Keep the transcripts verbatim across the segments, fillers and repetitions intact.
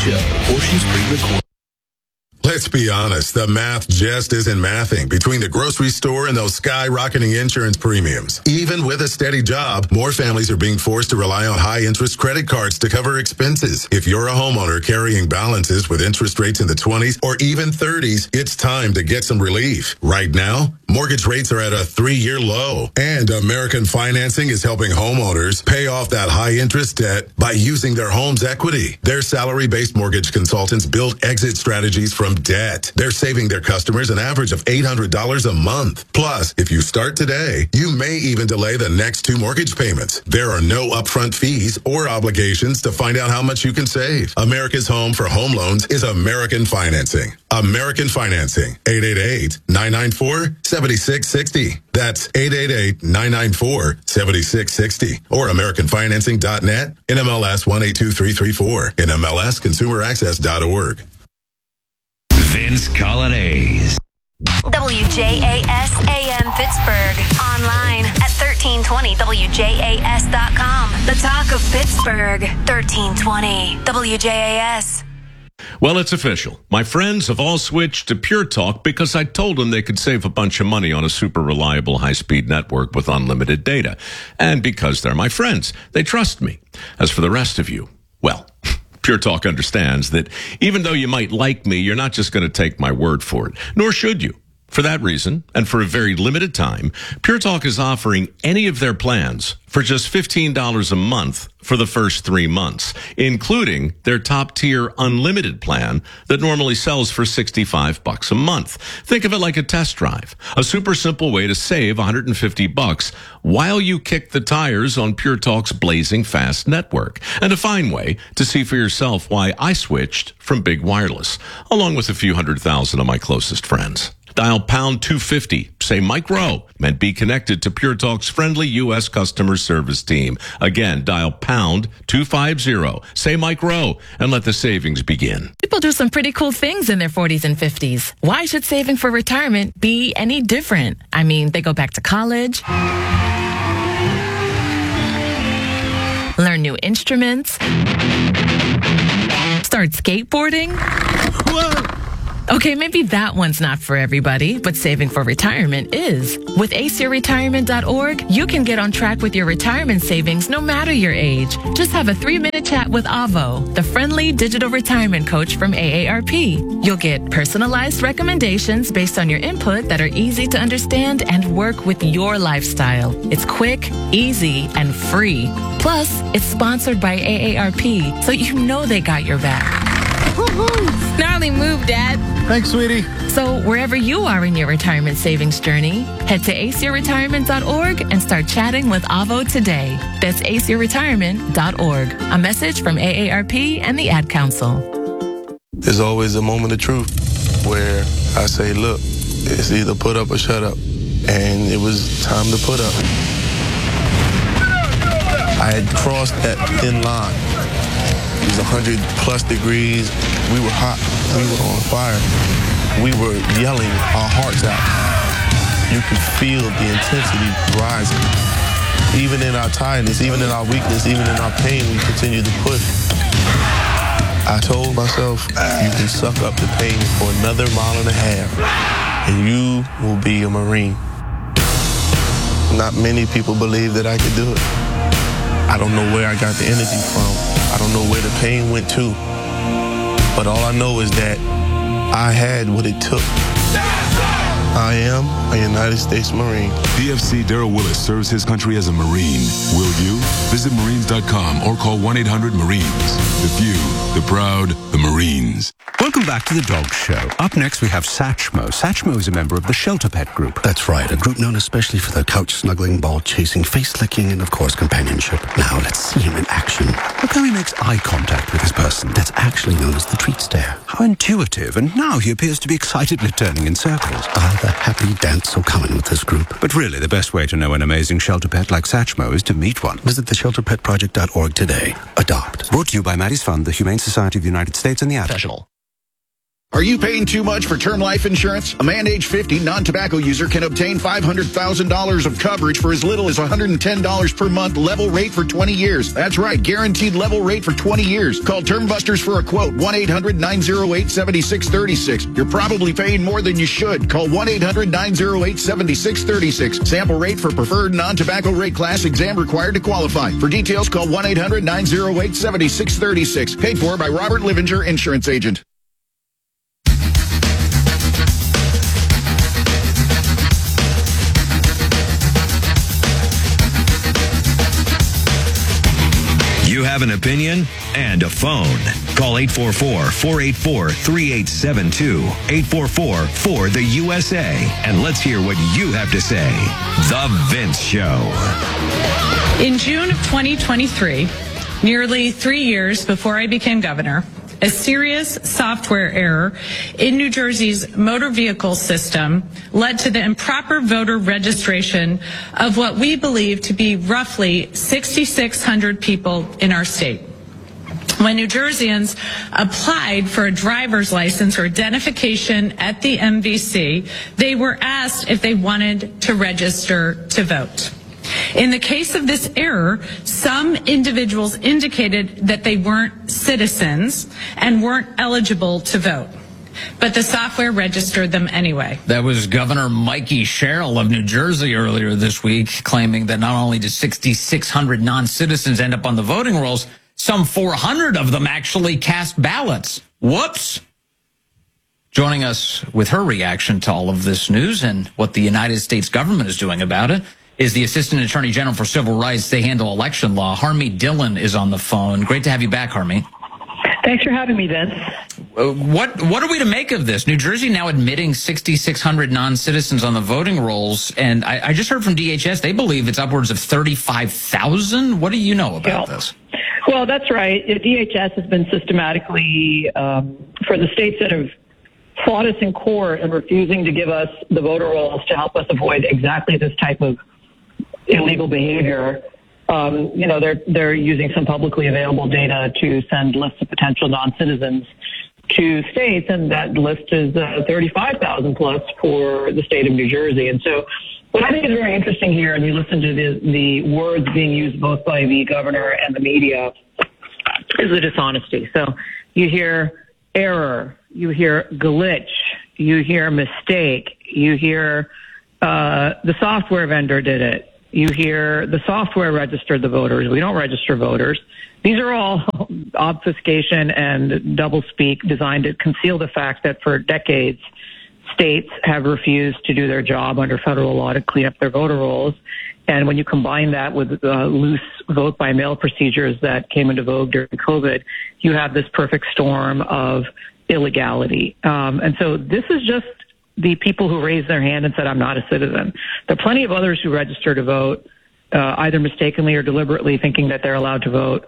Portions pre-recorded. Let's be honest, the math just isn't mathing between the grocery store and those skyrocketing insurance premiums. Even with a steady job, more families are being forced to rely on high-interest credit cards to cover expenses. If you're a homeowner carrying balances with interest rates in the twenties or even thirties, it's time to get some relief. Right now, mortgage rates are at a three-year low, and American Financing is helping homeowners pay off that high-interest debt by using their home's equity. Their salary-based mortgage consultants build exit strategies from debt. They're saving their customers an average of eight hundred dollars a month. Plus, if you start today, you may even delay the next two mortgage payments. There are no upfront fees or obligations to find out how much you can save. America's home for home loans is American Financing. American Financing. eight eight eight, nine nine four, seven six six zero. That's eight eight eight, nine nine four, seven six six zero. Or American Financing dot net, N M L S one eight two three three four, N M L S consumer access dot org. Vince Coglianese. W J A S A M Pittsburgh. Online at thirteen twenty W J A S dot com. The talk of Pittsburgh. thirteen twenty W J A S. Well, it's official. My friends have all switched to Pure Talk because I told them they could save a bunch of money on a super reliable high-speed network with unlimited data. And because they're my friends, they trust me. As for the rest of you, well, Pure Talk understands that even though you might like me, you're not just going to take my word for it, nor should you. For that reason, and for a very limited time, Pure Talk is offering any of their plans for just fifteen dollars a month for the first three months, including their top-tier unlimited plan that normally sells for sixty-five bucks a month. Think of it like a test drive, a super simple way to save one hundred fifty bucks while you kick the tires on Pure Talk's blazing fast network, and a fine way to see for yourself why I switched from Big Wireless, along with a few hundred thousand of my closest friends. Dial pound two fifty, say Mike Rowe, and be connected to Pure Talk's friendly U S customer service team. Again, dial pound two fifty, say Mike Rowe, and let the savings begin. People do some pretty cool things in their forties and fifties. Why should saving for retirement be any different? I mean, they go back to college, learn new instruments, start skateboarding. Whoa! Okay, maybe that one's not for everybody, but saving for retirement is. With ace your retirement dot org, you can get on track with your retirement savings no matter your age. Just have a three-minute chat with Avo, the friendly digital retirement coach from A A R P. You'll get personalized recommendations based on your input that are easy to understand and work with your lifestyle. It's quick, easy, and free. Plus, it's sponsored by A A R P, so you know they got your back. Gnarly move, Dad. Thanks, sweetie. So wherever you are in your retirement savings journey, head to ace your retirement dot org and start chatting with Avo today. That's ace your retirement dot org. A message from A A R P and the Ad Council. There's always a moment of truth where I say, look, it's either put up or shut up. And it was time to put up. I had crossed that thin line. It was one hundred plus degrees. We were hot. We were on fire. We were yelling our hearts out. You could feel the intensity rising. Even in our tiredness, even in our weakness, even in our pain, we continued to push. I told myself, you can suck up the pain for another mile and a half, and you will be a Marine. Not many people believe that I could do it. I don't know where I got the energy from. I don't know where the pain went to. But all I know is that I had what it took. I am a United States Marine. D F C Daryl Willis serves his country as a Marine. Will you? Visit Marines dot com or call one eight hundred Marines. The few, the proud, the Marines. Welcome back to the Dog Show. Up next, we have Satchmo. Satchmo is a member of the Shelter Pet Group. That's right, a group known especially for their couch-snuggling, ball-chasing, face-licking, and, of course, companionship. Now, let's see him in action. Look how he makes eye contact with his person. That's actually known as the treat stare. How intuitive, and now he appears to be excitedly turning in circles. Ah, the happy dance so common with this group. But really, the best way to know an amazing shelter pet like Satchmo is to meet one. Visit the shelter pet project dot org today. Adopt. Brought to you by Maddie's Fund, the Humane Society of the United States, and the Ad Council. Are you paying too much for term life insurance? A man age fifty, non-tobacco user can obtain five hundred thousand dollars of coverage for as little as one hundred ten dollars per month, level rate for twenty years. That's right, guaranteed level rate for twenty years. Call Term Busters for a quote, one eight hundred nine oh eight seven six three six. You're probably paying more than you should. Call one eight hundred nine oh eight seven six three six. Sample rate for preferred non-tobacco rate class, exam required to qualify. For details, call one eight hundred nine oh eight seven six three six. Paid for by Robert Livinger, Insurance Agent. You have an opinion and a phone. Call eight four four, four eight four, three eight seven two, eight four four, four the U S A, and let's hear what you have to say. The Vince Show. In June of twenty twenty-three, nearly three years before I became governor, a serious software error in New Jersey's motor vehicle system led to the improper voter registration of what we believe to be roughly six thousand six hundred people in our state. When New Jerseyans applied for a driver's license or identification at the M V C, they were asked if they wanted to register to vote. In the case of this error, some individuals indicated that they weren't citizens and weren't eligible to vote, but the software registered them anyway. That was Governor Mikey Sherrill of New Jersey earlier this week, claiming that not only did six thousand six hundred non-citizens end up on the voting rolls, some four hundred of them actually cast ballots. Whoops! Joining us with her reaction to all of this news and what the United States government is doing about it is the Assistant Attorney General for Civil Rights. They handle election law. Harmeet Dillon is on the phone. Great to have you back, Harmeet. Thanks for having me, Vince. Uh, what what are we to make of this? New Jersey now admitting six thousand six hundred non-citizens on the voting rolls, and I, I just heard from D H S they believe it's upwards of thirty-five thousand. What do you know about yeah. this? Well, that's right. D H S has been systematically, um, for the states that have fought us in court and refusing to give us the voter rolls to help us avoid exactly this type of illegal behavior. Um, you know, they're they're using some publicly available data to send lists of potential non-citizens to states, and that list is uh, thirty-five thousand plus for the state of New Jersey. And so what I think is very interesting here, and you listen to the, the words being used both by the governor and the media, is the dishonesty. So you hear error, you hear glitch, you hear mistake, you hear uh, the software vendor did it. You hear the software registered the voters. We don't register voters. These are all obfuscation and doublespeak designed to conceal the fact that for decades, states have refused to do their job under federal law to clean up their voter rolls. And when you combine that with the loose vote-by-mail procedures that came into vogue during COVID, you have this perfect storm of illegality. Um, and so this is just the people who raised their hand and said, I'm not a citizen. There are plenty of others who register to vote, uh, either mistakenly or deliberately thinking that they're allowed to vote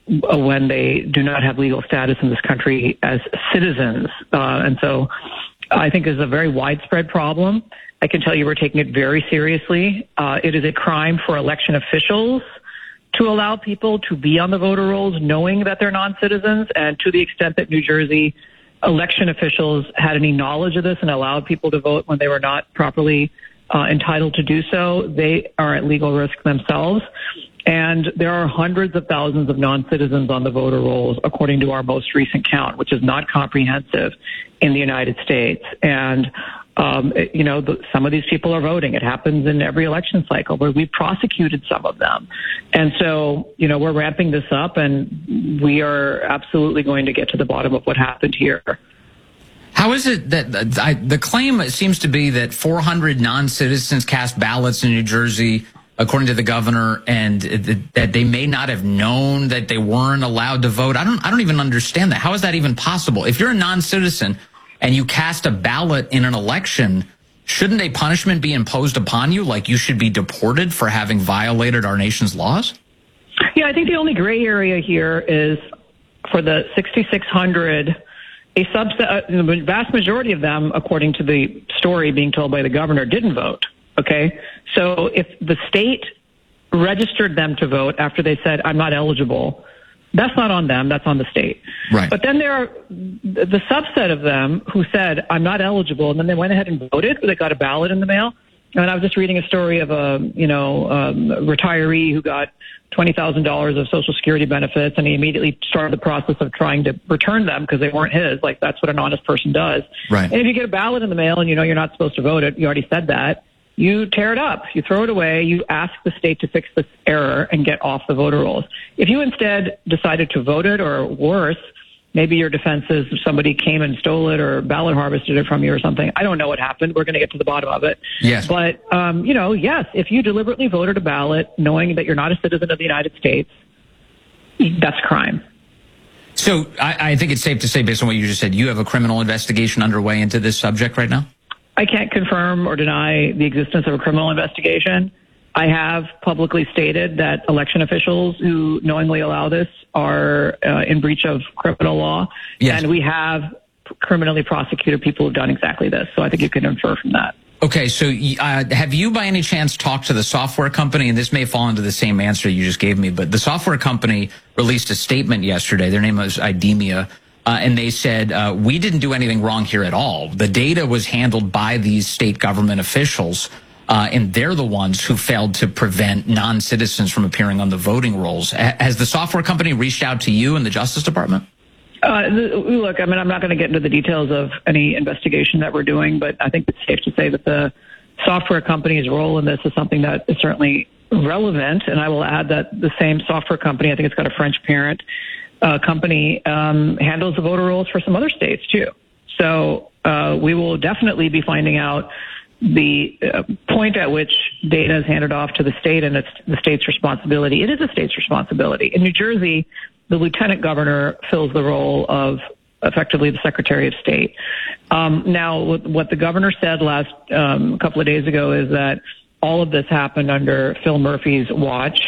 when they do not have legal status in this country as citizens. Uh, and so I think is a very widespread problem. I can tell you we're taking it very seriously. Uh, it is a crime for election officials to allow people to be on the voter rolls knowing that they're non-citizens, and to the extent that New Jersey election officials had any knowledge of this and allowed people to vote when they were not properly uh, entitled to do so, they are at legal risk themselves. And there are hundreds of thousands of non-citizens on the voter rolls, according to our most recent count, which is not comprehensive in the United States. And, um, it, you know, the, some of these people are voting. It happens in every election cycle where we've prosecuted some of them. And so, you know, we're ramping this up, and we are absolutely going to get to the bottom of what happened here. How is it that uh, I, the claim seems to be that four hundred non-citizens cast ballots in New Jersey, according to the governor, and that they may not have known that they weren't allowed to vote? I don't, I don't even understand that. How is that even possible? If you're a non-citizen and you cast a ballot in an election, shouldn't a punishment be imposed upon you? Like you should be deported for having violated our nation's laws? Yeah, I think the only gray area here is for the six thousand six hundred, a subset, the vast majority of them, according to the story being told by the governor, didn't vote. Okay, so if the state registered them to vote after they said, I'm not eligible That's not on them. That's on the state. Right. But then there are the subset of them who said, I'm not eligible, and then they went ahead and voted. They got a ballot in the mail. And I was just reading a story of a, you know, um, retiree who got twenty thousand dollars of Social Security benefits, and he immediately started the process of trying to return them because they weren't his. Like, that's what an honest person does. Right. And if you get a ballot in the mail and you know you're not supposed to vote it, you already said that, you tear it up, you throw it away, you ask the state to fix this error and get off the voter rolls. If you instead decided to vote it, or worse, maybe your defense is somebody came and stole it or ballot harvested it from you or something. I don't know what happened. We're going to get to the bottom of it. Yes. But, um, you know, yes, if you deliberately voted a ballot knowing that you're not a citizen of the United States, that's a crime. So I, I think it's safe to say, based on what you just said, you have a criminal investigation underway into this subject right now? I can't confirm or deny the existence of a criminal investigation. I have publicly stated that election officials who knowingly allow this are uh, in breach of criminal law. Yes. And we have criminally prosecuted people who've done exactly this. So I think you can infer from that. Okay, so uh, have you by any chance talked to the software company? And this may fall into the same answer you just gave me, but the software company released a statement yesterday. Their name was IDEMIA. Uh, and they said, uh, we didn't do anything wrong here at all. The data was handled by these state government officials, uh, and they're the ones who failed to prevent non-citizens from appearing on the voting rolls. H- has the software company reached out to you and the Justice Department? Uh, look, I mean, I'm not going to get into the details of any investigation that we're doing, but I think it's safe to say that the software company's role in this is something that is certainly relevant. And I will add that the same software company, I think it's got a French parent, Uh, company um, handles the voter rolls for some other states too. So uh, we will definitely be finding out the uh, point at which data is handed off to the state, and it's the state's responsibility. It is a state's responsibility. In New Jersey, the lieutenant governor fills the role of effectively the Secretary of State. Um, now, what the governor said last um, a couple of days ago is that all of this happened under Phil Murphy's watch.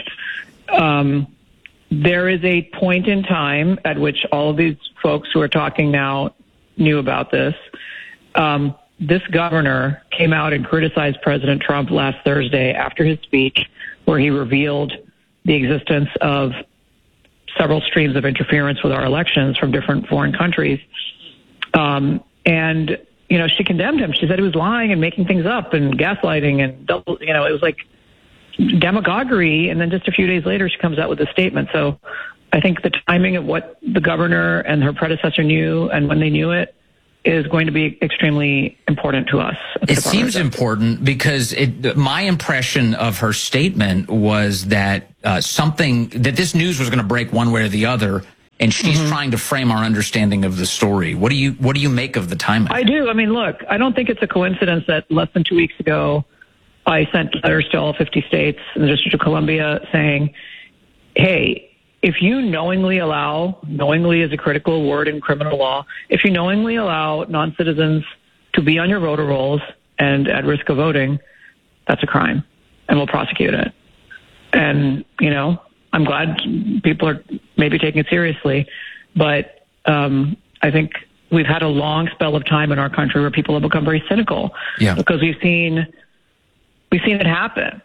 Um, There is a point in time at which all of these folks who are talking now knew about this. Um, this governor came out and criticized President Trump last Thursday after his speech, where he revealed the existence of several streams of interference with our elections from different foreign countries. Um, and, you know, she condemned him. She said he was lying and making things up and gaslighting and double, you know, it was like demagoguery. And then just a few days later, she comes out with a statement. So I think the timing of what the governor and her predecessor knew and when they knew it is going to be extremely important to us. It seems important because it, my impression of her statement was that uh, something, that this news was going to break one way or the other, and she's mm-hmm. trying to frame our understanding of the story. What do you, what do you make of the timing? I do. I mean, look, I don't think it's a coincidence that less than two weeks ago, I sent letters to all fifty states and the District of Columbia saying, hey, if you knowingly allow, knowingly is a critical word in criminal law, if you knowingly allow non-citizens to be on your voter rolls and at risk of voting, that's a crime, and we'll prosecute it. And, you know, I'm glad people are maybe taking it seriously, but um, I think we've had a long spell of time in our country where people have become very cynical yeah. because we've seen we've seen it happen,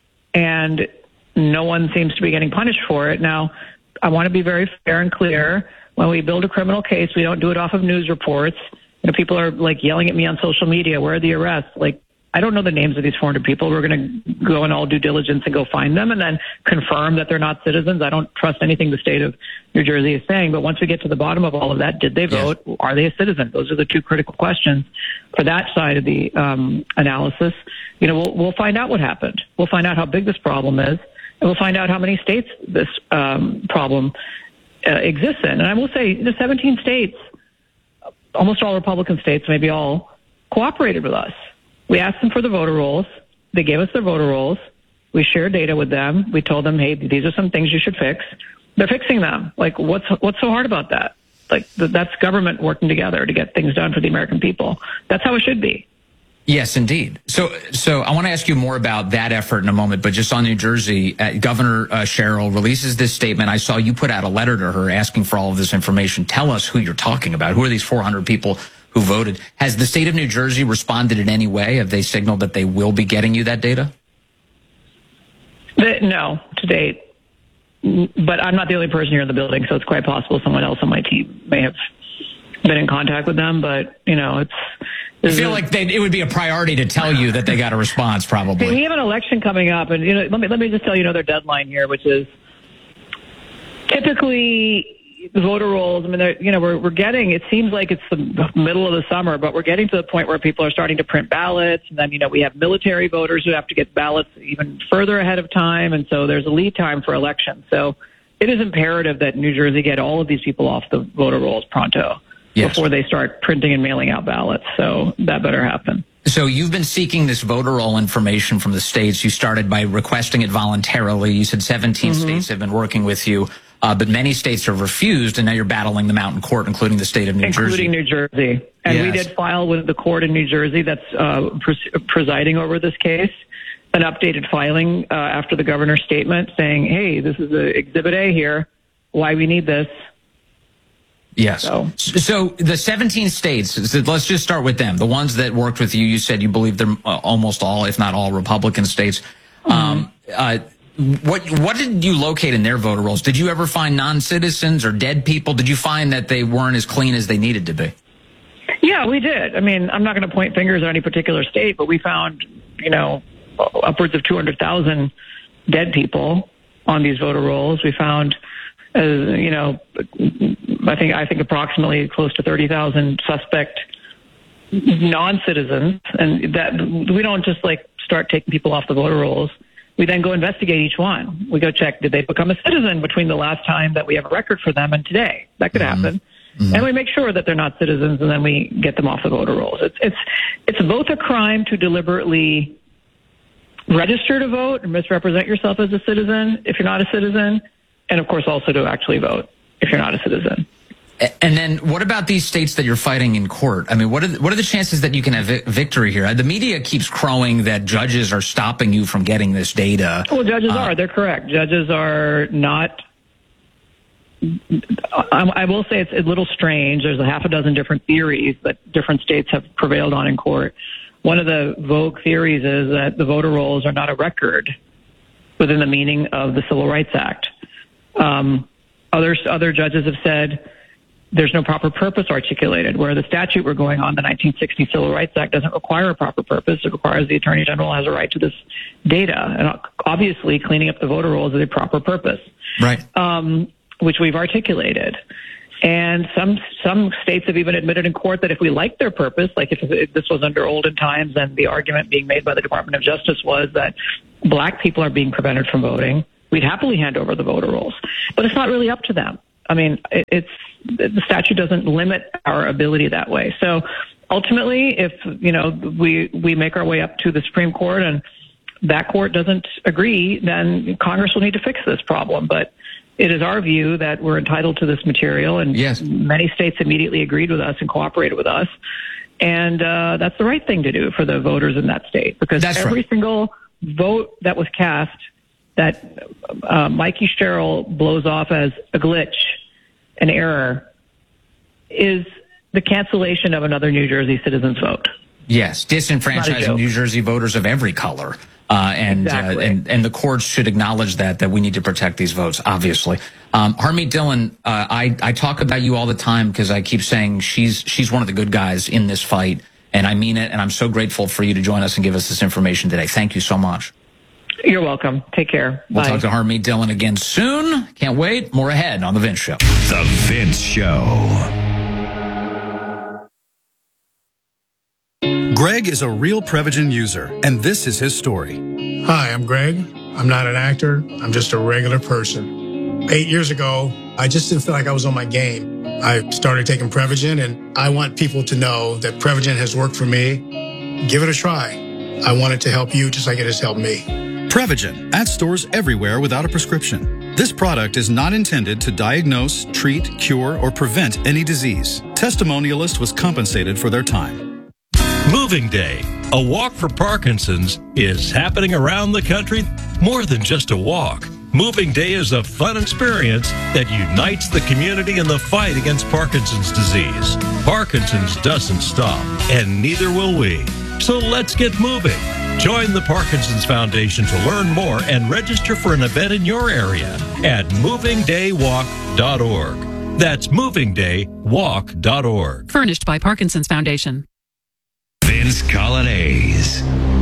and no one seems to be getting punished for it. Now, I want to be very fair and clear. When we build a criminal case, we don't do it off of news reports. You know, people are like yelling at me on social media, where are the arrests? Like, I don't know the names of these four hundred people. We're going to go in all due diligence and go find them and then confirm that they're not citizens. I don't trust anything the state of New Jersey is saying. But once we get to the bottom of all of that, did they vote? Yes. Are they a citizen? Those are the two critical questions for that side of the um, analysis. You know, we'll, we'll find out what happened. We'll find out how big this problem is, and we'll find out how many states this um, problem uh, exists in. And I will say, the seventeen states, almost all Republican states, maybe all, cooperated with us. We asked them for the voter rolls. They gave us their voter rolls. We shared data with them. We told them, hey, these are some things you should fix. They're fixing them. Like, what's what's so hard about that? Like, that's government working together to get things done for the American people. That's how it should be. Yes, indeed. So, so I want to ask you more about that effort in a moment, but just on New Jersey, uh, Governor uh, Sherrill releases this statement. I saw you put out a letter to her asking for all of this information. Tell us who you're talking about. Who are these four hundred people who voted? Has the state of New Jersey responded in any way? Have they signaled that they will be getting you that data? The, no, to date. but I'm not the only person here in the building, so it's quite possible someone else on my team may have been in contact with them. But, you know, it's... I feel like they, it would be a priority to tell you that they got a response, probably. See, we have an election coming up, and, you know, let me, let me just tell you another deadline here, which is typically the voter rolls. I mean, they're, you know, we're, we're getting, it seems like it's the middle of the summer, but we're getting to the point where people are starting to print ballots. And then, you know, we have military voters who have to get ballots even further ahead of time. And so there's a lead time for elections. So it is imperative that New Jersey get all of these people off the voter rolls pronto. Yes. Before they start printing and mailing out ballots. So that better happen. So you've been seeking this voter roll information from the states. You started by requesting it voluntarily. You said seventeen mm-hmm. states have been working with you, uh, but many states have refused, and now you're battling them out in court, including the state of New including Jersey. Including New Jersey. And yes. we did file with the court in New Jersey that's uh, pres- presiding over this case an updated filing uh, after the governor's statement saying, hey, this is a Exhibit A here, why we need this. Yes. So, so the seventeen states, let's just start with them. The ones that worked with you, you said you believe they're almost all, if not all, Republican states. Mm-hmm. Um, uh, what what did you locate in their voter rolls? Did you ever find non-citizens or dead people? Did you find that they weren't as clean as they needed to be? Yeah, we did. I mean, I'm not going to point fingers at any particular state, but we found, you know, upwards of two hundred thousand dead people on these voter rolls. We found, uh, you know, I think I think approximately close to thirty thousand suspect non-citizens, and that we don't just like start taking people off the voter rolls. We then go investigate each one. We go check, did they become a citizen between the last time that we have a record for them and today? That could mm-hmm. happen. Mm-hmm. And we make sure that they're not citizens, and then we get them off the voter rolls. It's it's it's both a crime to deliberately register to vote and misrepresent yourself as a citizen if you're not a citizen, and of course also to actually vote if you're not a citizen. And then what about these states that you're fighting in court? I mean, what are the, what are the chances that you can have vi- victory here? The media keeps crowing that judges are stopping you from getting this data. Well, judges uh, are. They're correct. Judges are not. I, I will say it's a little strange. There's a half a dozen different theories that different states have prevailed on in court. One of the vogue theories is that the voter rolls are not a record within the meaning of the Civil Rights Act. Um, other, other judges have said there's no proper purpose articulated, where the statute we're going on, the nineteen sixty Civil Rights Act, doesn't require a proper purpose. It requires the Attorney General has a right to this data. And obviously, cleaning up the voter rolls is a proper purpose. Right. Um, which we've articulated. And some some states have even admitted in court that if we like their purpose, like if, if this was under olden times, and the argument being made by the Department of Justice was that black people are being prevented from voting, we'd happily hand over the voter rolls. But it's not really up to them. I mean, it, it's the statute doesn't limit our ability that way. So ultimately, if you know we we make our way up to the Supreme Court and that court doesn't agree, then Congress will need to fix this problem. But it is our view that we're entitled to this material, and yes. many states immediately agreed with us and cooperated with us. And uh, that's the right thing to do for the voters in that state, because that's every right. single vote that was cast that uh, Mikey Sherrill blows off as a glitch, an error, is the cancellation of another New Jersey citizen's vote. Yes, disenfranchising New Jersey voters of every color. Uh, and, exactly. uh, and and the courts should acknowledge that, that we need to protect these votes, obviously. Um, Harmeet Dillon, uh, I, I talk about you all the time because I keep saying she's she's one of the good guys in this fight, and I mean it, and I'm so grateful for you to join us and give us this information today. Thank you so much. You're welcome. Take care. We'll Bye. talk to Harmeet Dillon again soon. Can't wait. More ahead on The Vince Show. The Vince Show. Greg is a real Prevagen user, and this is his story. Hi, I'm Greg. I'm not an actor. I'm just a regular person. Eight years ago, I just didn't feel like I was on my game. I started taking Prevagen, and I want people to know that Prevagen has worked for me. Give it a try. I want it to help you just like it has helped me. Prevagen, at stores everywhere without a prescription. This product is not intended to diagnose, treat, cure, or prevent any disease. Testimonialist was compensated for their time. Moving Day, a walk for Parkinson's, is happening around the country. More than just a walk. Moving Day is a fun experience that unites the community in the fight against Parkinson's disease. Parkinson's doesn't stop, and neither will we. So let's get moving. Join the Parkinson's Foundation to learn more and register for an event in your area at moving day walk dot org. That's moving day walk dot org. Furnished by Parkinson's Foundation. Vince Colonnese.